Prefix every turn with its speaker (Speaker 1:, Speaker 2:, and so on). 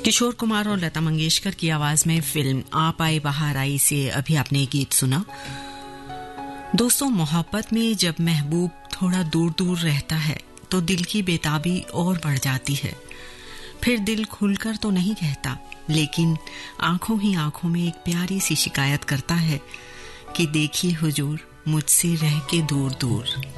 Speaker 1: किशोर कुमार और लता मंगेशकर की आवाज में फिल्म आप आए बाहर आई से अभी आपने गीत सुना। दोस्तों, मोहब्बत में जब महबूब थोड़ा दूर दूर रहता है तो दिल की बेताबी और बढ़ जाती है। फिर दिल खुलकर तो नहीं कहता, लेकिन आंखों ही आंखों में एक प्यारी सी शिकायत करता है कि देखिए हुजूर, मुझसे रह के दूर दूर।